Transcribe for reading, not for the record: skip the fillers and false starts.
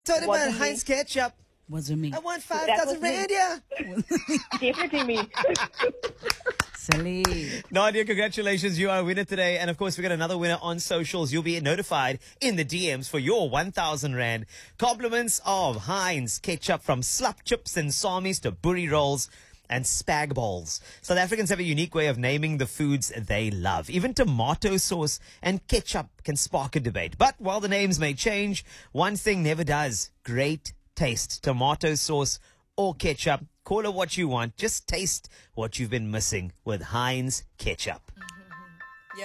Talking about Wasn't me. Heinz ketchup. Wasn't me. I want That 5,000 was me. rand, yeah. Definitely me. Silly. Nadia, congratulations. You are a winner today. And of course, we got another winner on socials. You'll be notified in the DMs for your 1,000 Rand. Compliments of Heinz ketchup, from slap chips and samis to burri rolls and spag balls. South Africans have a unique way of naming the foods they love. Even tomato sauce and ketchup can spark a debate. But while the names may change, one thing never does: great taste. Tomato sauce or ketchup, call it what you want. Just taste what you've been missing with Heinz ketchup.